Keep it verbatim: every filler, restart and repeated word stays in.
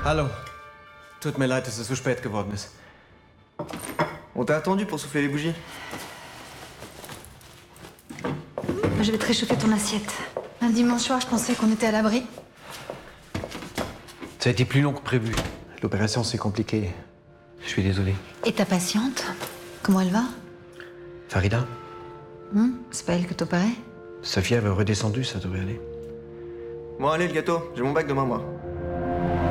Hallo. Tut mir leid, dass es so spät geworden ist. On t'a attendu pour souffler les bougies. Je vais te réchauffer ton assiette. Un dimanche soir, je pensais qu'on était à l'abri. Ça a été plus long que prévu. L'opération s'est compliquée. Je suis désolé. Et ta patiente, comment elle va? Farida, Hum, C'est pas elle que t'opérais? sa fièvre est redescendue, ça devrait aller. Bon, allez, le gâteau. J'ai mon bac demain, moi.